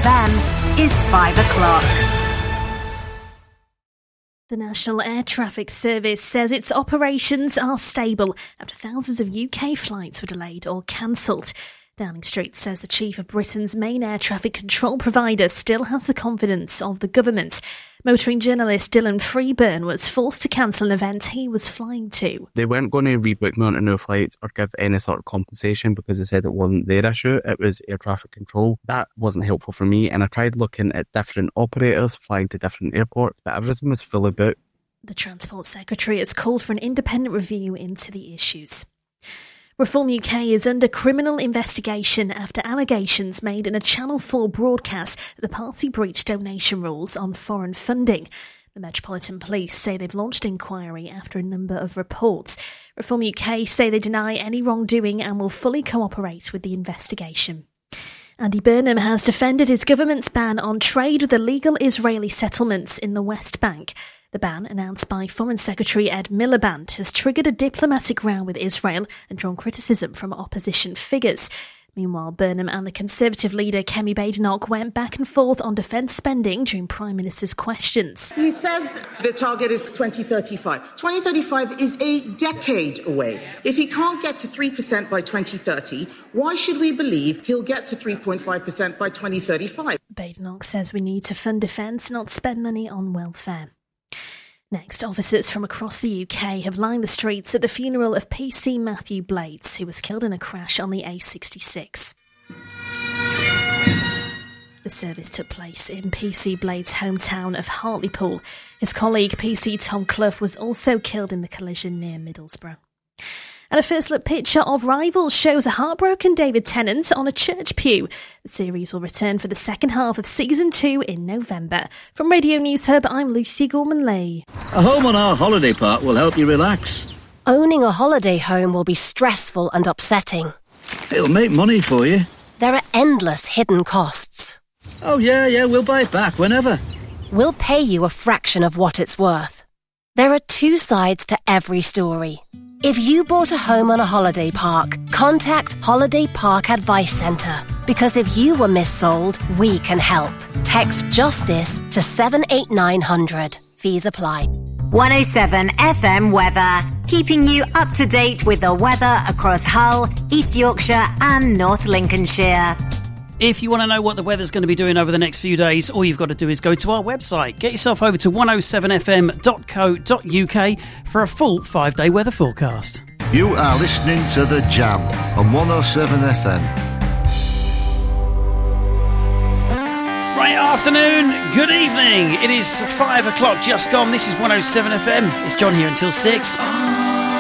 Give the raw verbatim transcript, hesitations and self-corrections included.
F M is five o'clock. The National Air Traffic Service says its operations are stable after thousands of U K flights were delayed or cancelled. Downing Street says the chief of Britain's main air traffic control provider still has the confidence of the government. Motoring journalist Dylan Freeburn was forced to cancel an event he was flying to. They weren't going to rebook me onto new flights or give any sort of compensation because they said it wasn't their issue, it was air traffic control. That wasn't helpful for me, and I tried looking at different operators flying to different airports, but everything was fully booked. The Transport Secretary has called for an independent review into the issues. Reform U K is under criminal investigation after allegations made in a Channel four broadcast that the party breached donation rules on foreign funding. The Metropolitan Police say they've launched inquiry after a number of reports. Reform U K say they deny any wrongdoing and will fully cooperate with the investigation. Andy Burnham has defended his government's ban on trade with illegal Israeli settlements in the West Bank. The ban, announced by Foreign Secretary Ed Miliband, has triggered a diplomatic row with Israel and drawn criticism from opposition figures. Meanwhile, Burnham and the Conservative leader Kemi Badenoch went back and forth on defence spending during Prime Minister's questions. He says the target is twenty thirty-five. twenty thirty-five is a decade away. If he can't get to three percent by twenty thirty, why should we believe he'll get to three point five percent by twenty thirty-five? Badenoch says we need to fund defence, not spend money on welfare. Next, officers from across the U K have lined the streets at the funeral of P C Matthew Blades, who was killed in a crash on the A sixty-six. The service took place in P C Blades' hometown of Hartlepool. His colleague, P C Tom Clough, was also killed in the collision near Middlesbrough. And a first-look picture of Rivals shows a heartbroken David Tennant on a church pew. The series will return for the second half of Season two in November. From Radio News Hub, I'm Lucy Gorman-Lee. A home on our holiday park will help you relax. Owning a holiday home will be stressful and upsetting. It'll make money for you. There are endless hidden costs. Oh, yeah, yeah, we'll buy it back whenever. We'll pay you a fraction of what it's worth. There are two sides to every story. If you bought a home on a holiday park, contact Holiday Park Advice Centre. Because if you were missold, we can help. Text JUSTICE to seven eight nine hundred. Fees apply. one oh seven F M weather, keeping you up to date with the weather across Hull, East Yorkshire and North Lincolnshire. If you want to know what the weather's going to be doing over the next few days, all you've got to do is go to our website. Get yourself over to one oh seven f m dot co dot u k for a full five-day weather forecast. You are listening to The Jam on one oh seven F M. Right afternoon, good evening. It is five o'clock just gone. This is one oh seven F M. It's John here until six.